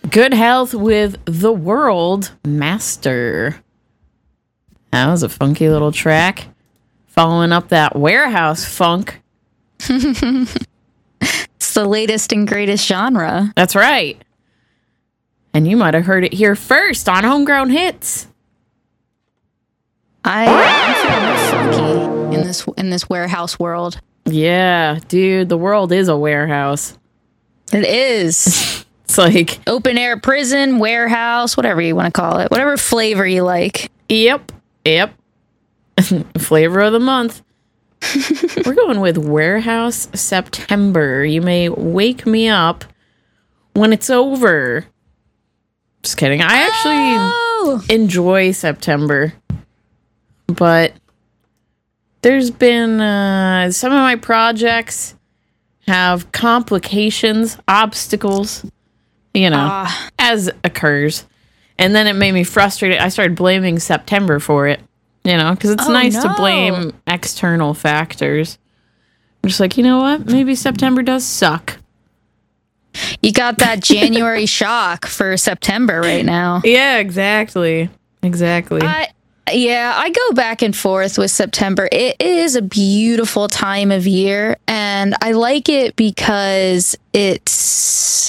Good Health with The World Master. That was a funky little track. Following up that warehouse funk. It's the latest and greatest genre. That's right. And you might have heard it here first on Homegrown Hits. I'm feeling funky in this warehouse world. Yeah, dude, the world is a warehouse. It is. It's like open air prison, warehouse, whatever you want to call it. Whatever flavor you like. Yep. Flavor of the month. We're going with Warehouse September. You may wake me up when it's over. Just kidding. I actually enjoy September. But there's been some of my projects have complications, obstacles, as occurs. And then it made me frustrated. I started blaming September for it, because it's nice to blame external factors. I'm just like, you know what? Maybe September does suck. You got that January shock for September right now. Yeah, exactly. I go back and forth with September. It is a beautiful time of year, and I like it because it's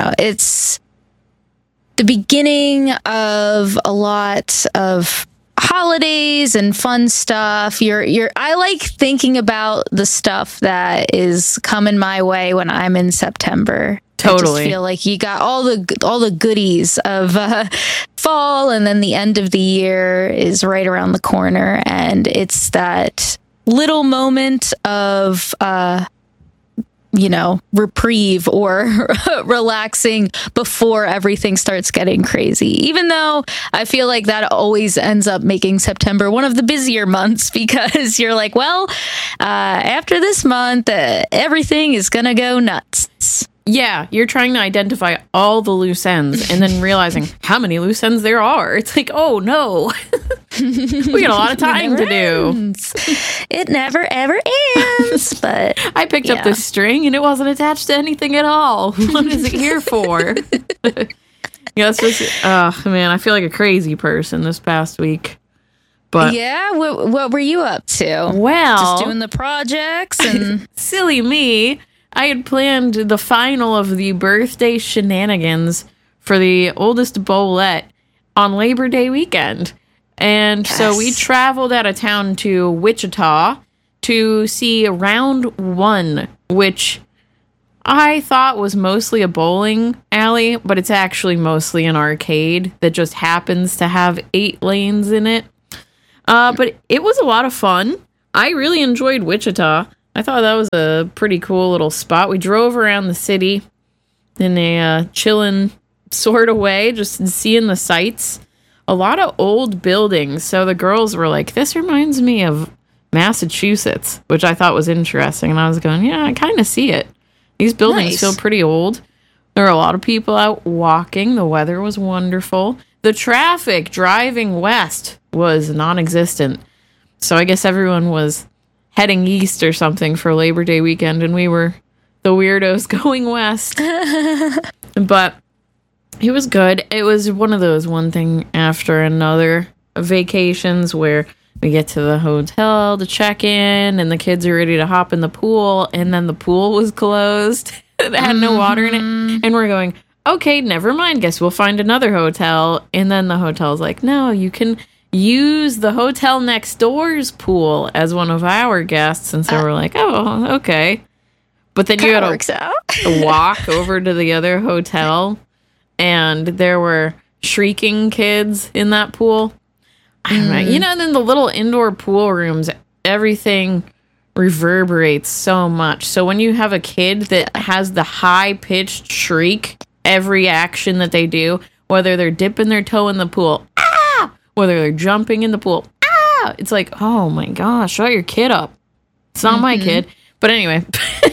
the beginning of a lot of holidays and fun stuff. I like thinking about the stuff that is coming my way when I'm in September. Totally. I just feel like you got all the goodies of fall, and then the end of the year is right around the corner, and it's that little moment of reprieve or relaxing before everything starts getting crazy. Even though I feel like that always ends up making September one of the busier months, because you're like, well, after this month, everything is gonna go nuts. Yeah, you're trying to identify all the loose ends and then realizing how many loose ends there are. It's like, oh no, we got a lot of time to do. It never ever ends. But I picked up this string and it wasn't attached to anything at all. What is it here for? It's just, oh man, I feel like a crazy person this past week. But yeah, what were you up to? Well, just doing the projects and silly me. I had planned the final of the birthday shenanigans for the oldest Bolette on Labor Day weekend. And so we traveled out of town to Wichita to see Round One, which I thought was mostly a bowling alley, but it's actually mostly an arcade that just happens to have 8 lanes in it. But it was a lot of fun. I really enjoyed Wichita. I thought that was a pretty cool little spot. We drove around the city in a chillin' sort of way, just seeing the sights. A lot of old buildings. So the girls were like, this reminds me of Massachusetts, which I thought was interesting. And I was going, yeah, I kind of see it. These buildings feel pretty old. There were a lot of people out walking. The weather was wonderful. The traffic driving west was non-existent. So I guess everyone was heading east or something for Labor Day weekend, and we were the weirdos going west. But it was good. It was one of those one thing after another vacations where we get to the hotel to check in, and the kids are ready to hop in the pool, and then the pool was closed. It had no water in it. And we're going, okay, never mind. Guess we'll find another hotel. And then the hotel's like, no, you can use the hotel next door's pool as one of our guests. And so we're like, oh, okay. But then you gotta walk over to the other hotel, and there were shrieking kids in that pool. I don't know. And then the little indoor pool rooms, everything reverberates so much. So when you have a kid that has the high-pitched shriek, every action that they do, whether they're dipping their toe in the pool, whether they're jumping in the pool, it's like, oh my gosh, shut your kid up. It's not my kid. But anyway,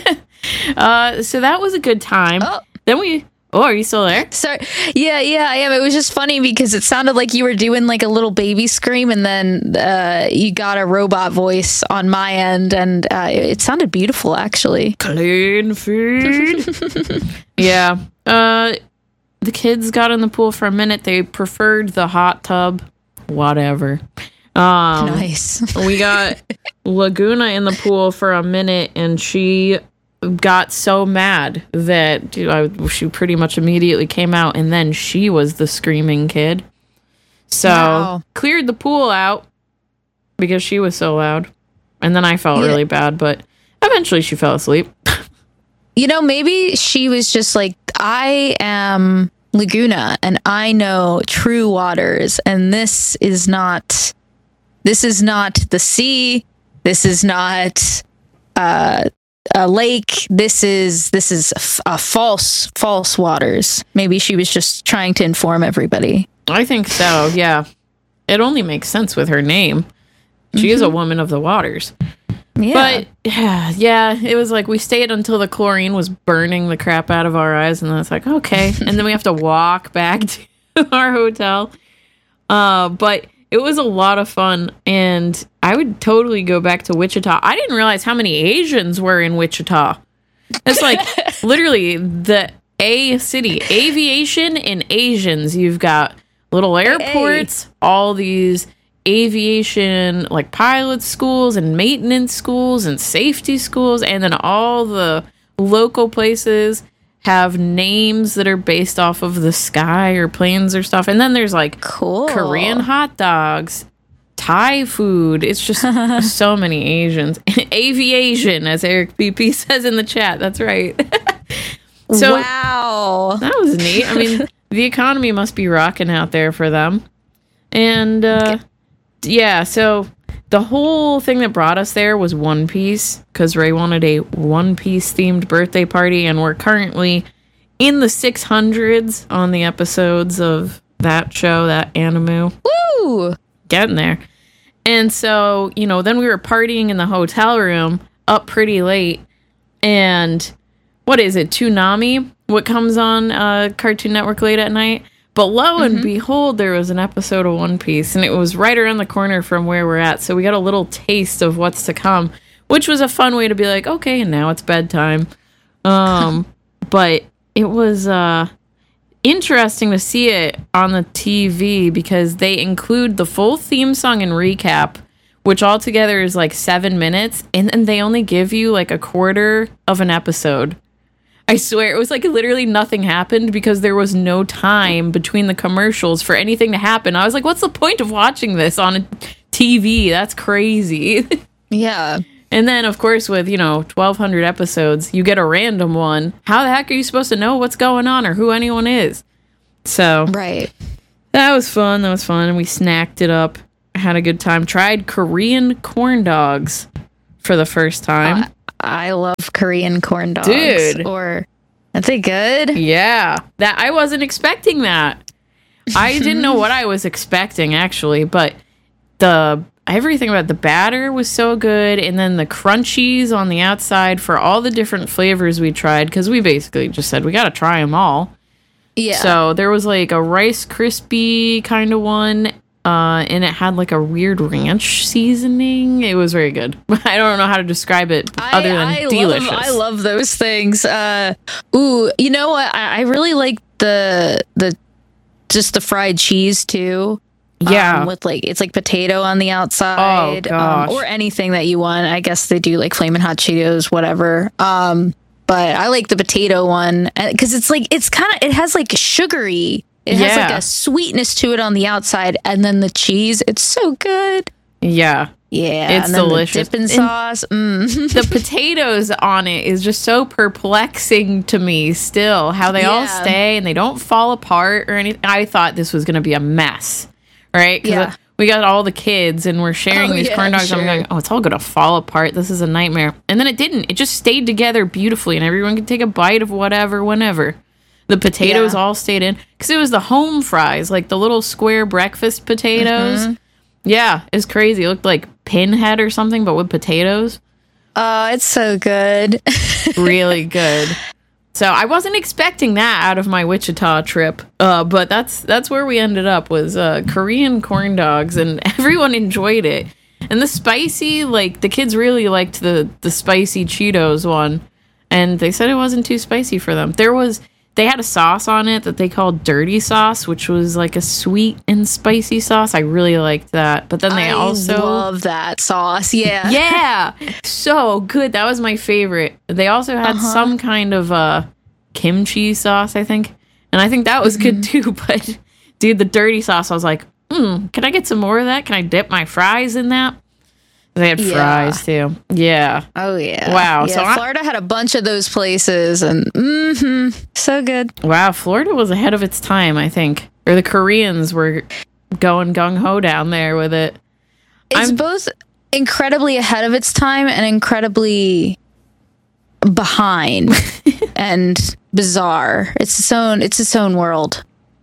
so that was a good time. Then are you still there? Sorry. Yeah, I am. It was just funny because it sounded like you were doing like a little baby scream, and then you got a robot voice on my end, and it sounded beautiful, actually. Clean feed. Yeah. the kids got in the pool for a minute. They preferred the hot tub. Whatever. Nice. We got Laguna in the pool for a minute, and she got so mad that she pretty much immediately came out, and then she was the screaming kid. So cleared the pool out because she was so loud. And then I felt really bad, but eventually she fell asleep. Maybe she was just like, I am Laguna and I know true waters, and this is not the sea. This is not a lake. This is false waters. Maybe she was just trying to inform everybody. I think so, yeah. It only makes sense with her name. She is a woman of the waters. Yeah. But, yeah, it was like we stayed until the chlorine was burning the crap out of our eyes, and then it's like, okay. And then we have to walk back to our hotel. But it was a lot of fun, and I would totally go back to Wichita. I didn't realize how many Asians were in Wichita. It's like literally the A city, aviation and Asians. You've got little airports, all these aviation like pilot schools and maintenance schools and safety schools, and then all the local places have names that are based off of the sky or planes or stuff. And then there's like Korean hot dogs, Thai food. It's just so many Asians. Aviation, as Eric BP says in the chat. That's right. So wow, that was neat. I mean, the economy must be rocking out there for them. And yeah, so the whole thing that brought us there was One Piece, because Ray wanted a One Piece themed birthday party, and we're currently in the 600s on the episodes of that show, that anime. Woo! Getting there. And so, then we were partying in the hotel room up pretty late, and what is it, Toonami? What comes on Cartoon Network late at night? But lo and behold, there was an episode of One Piece, and it was right around the corner from where we're at. So we got a little taste of what's to come, which was a fun way to be like, okay, and now it's bedtime. But it was interesting to see it on the TV because they include the full theme song and recap, which altogether is like 7 minutes, and then they only give you like a quarter of an episode. I swear, it was like literally nothing happened because there was no time between the commercials for anything to happen. I was like, what's the point of watching this on a TV? That's crazy. Yeah. And then, of course, with, 1,200 episodes, you get a random one. How the heck are you supposed to know what's going on or who anyone is? So, right. That was fun. And we snacked it up. Had a good time. Tried Korean corn dogs for the first time. I love Korean corn dogs. Dude. Are they good? Yeah. I wasn't expecting that. I didn't know what I was expecting, actually, but everything about the batter was so good, and then the crunchies on the outside for all the different flavors we tried, because we basically just said we got to try them all. Yeah. So there was like a Rice Krispie kind of one, and it had like a weird ranch seasoning. It was very good. I don't know how to describe it other than delicious. I love those things. Ooh, you know what? I really like the fried cheese too. Yeah. With it's like potato on the outside. Oh, gosh. Or anything that you want. I guess they do like Flamin' Hot Cheetos, whatever. But I like the potato one because it has like sugary. It has like a sweetness to it on the outside, and then the cheese, it's so good. Yeah. Yeah. It's delicious. The dipping sauce. The potatoes on it is just so perplexing to me still, how they all stay and they don't fall apart or anything. I thought this was going to be a mess, right? Because we got all the kids and we're sharing these corn dogs. Sure. I'm going, it's all going to fall apart. This is a nightmare. And then it didn't. It just stayed together beautifully, and everyone could take a bite of whatever, whenever. The potatoes all stayed in because it was the home fries, like the little square breakfast potatoes. Mm-hmm. Yeah, it's crazy. It looked like Pinhead or something, but with potatoes. Oh, it's so good. Really good. So I wasn't expecting that out of my Wichita trip, but that's where we ended up was Korean corn dogs, and everyone enjoyed it. And the spicy, the kids really liked the spicy Cheetos one, and they said it wasn't too spicy for them. they had a sauce on it that they called dirty sauce, which was like a sweet and spicy sauce. I really liked that. But then they also love that sauce. Yeah. Yeah. So good. That was my favorite. They also had some kind of kimchi sauce, I think. And I think that was good too. But dude, the dirty sauce, I was like, can I get some more of that? Can I dip my fries in that? They had fries too. Yeah. Oh yeah. Wow. Yeah, So Florida had a bunch of those places, and so good. Wow, Florida was ahead of its time, I think. Or the Koreans were going gung ho down there with it. It's both incredibly ahead of its time and incredibly behind and bizarre. It's its own world.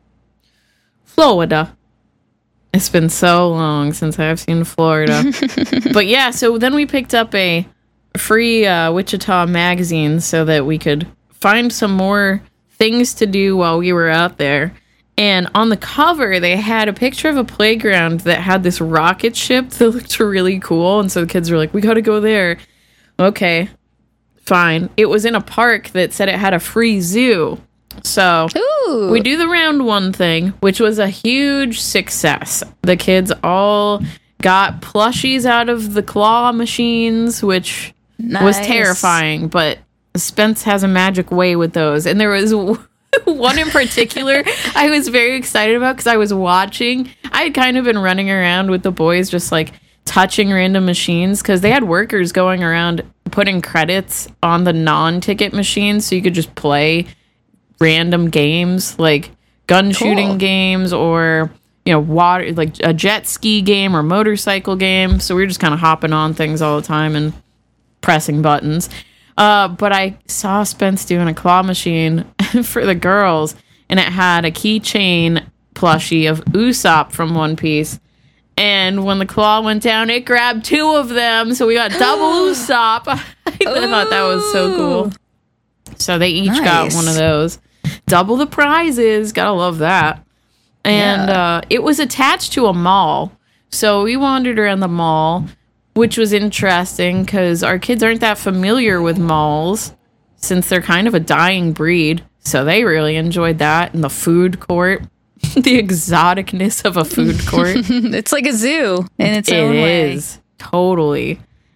Florida. It's been so long since I've seen Florida. But yeah, so then we picked up a free Wichita magazine so that we could find some more things to do while we were out there. And on the cover, they had a picture of a playground that had this rocket ship that looked really cool. And so the kids were like, we got to go there. Okay, fine. It was in a park that said it had a free zoo. So we do the round one thing, which was a huge success. The kids all got plushies out of the claw machines, which was terrifying, but Spence has a magic way with those. And there was one in particular I was very excited about because I was watching. I had kind of been running around with the boys just like touching random machines because they had workers going around putting credits on the non-ticket machines so you could just play random games like gun shooting games or water, like a jet ski game or motorcycle game. So we were just kind of hopping on things all the time and pressing buttons. But I saw Spence doing a claw machine for the girls, and it had a keychain plushie of Usopp from One Piece. And when the claw went down, it grabbed two of them, so we got double Usopp. I thought that was so cool. So they each got one of those. Double the prizes. Gotta love that. And it was attached to a mall. So we wandered around the mall, which was interesting because our kids aren't that familiar with malls since they're kind of a dying breed. So they really enjoyed that. And the food court, the exoticness of a food court. It's like a zoo in its own way. It is. Totally.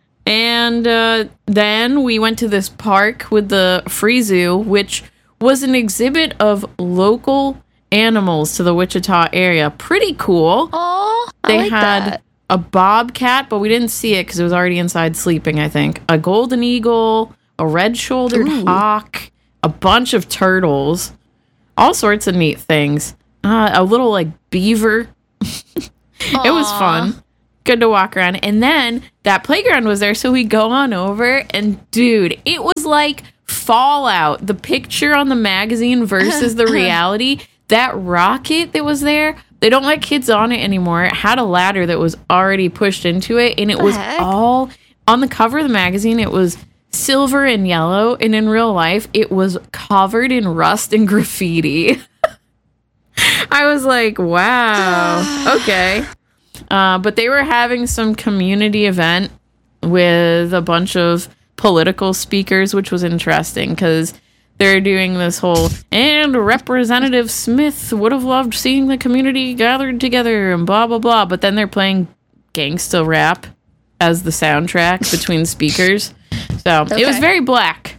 And then we went to this park with the free zoo, which was an exhibit of local animals to the Wichita area. Pretty cool. Oh, they had a bobcat, but we didn't see it because it was already inside sleeping, I think. A golden eagle, a red-shouldered hawk, a bunch of turtles, all sorts of neat things. A little, like, beaver. It was fun. Good to walk around. And then that playground was there, so we go on over, and dude, it was like Fallout. The picture on the magazine versus the reality. That rocket that was there, they don't let kids on it anymore. It had a ladder that was already pushed into it, and it was all on the cover of the magazine. It was silver and yellow, and in real life, it was covered in rust and graffiti. I was like, wow, okay. But they were having some community event with a bunch of political speakers, which was interesting because they're doing this whole, and Representative Smith would have loved seeing the community gathered together and blah, blah, blah. But then they're playing gangsta rap as the soundtrack between speakers. So it was very black.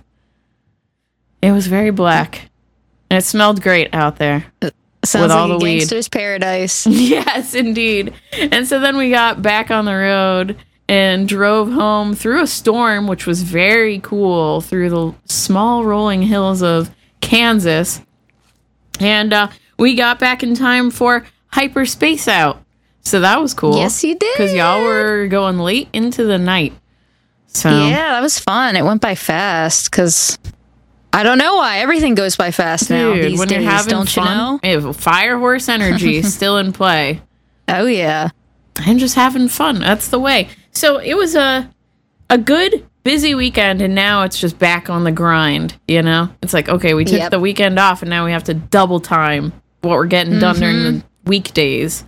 It was very black. And it smelled great out there. Sounds with like all a the weed. gangster's paradise. Yes, indeed. And so then we got back on the road and drove home through a storm, which was very cool, through the small rolling hills of Kansas. And we got back in time for Hyperspace Out. So that was cool. Yes, you did. Because y'all were going late into the night. So yeah, that was fun. It went by fast because I don't know why. Everything goes by fast now these when days, you're having don't fun, you know? Fire horse energy still in play. Oh, yeah. And just having fun. That's the way. So it was a good, busy weekend, and now it's just back on the grind, you know? It's like, okay, we took the weekend off, and now we have to double time what we're getting done during the weekdays.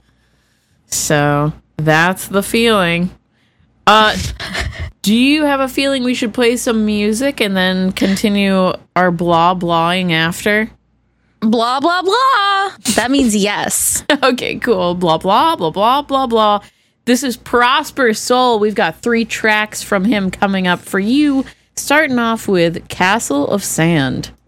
So that's the feeling. Do you have a feeling we should play some music and then continue our blahing after? Blah, blah, blah. That means yes. Okay, cool. Blah, blah, blah, blah, blah, blah. This is Prosper Soul. We've got 3 tracks from him coming up for you, starting off with Castle of Sand.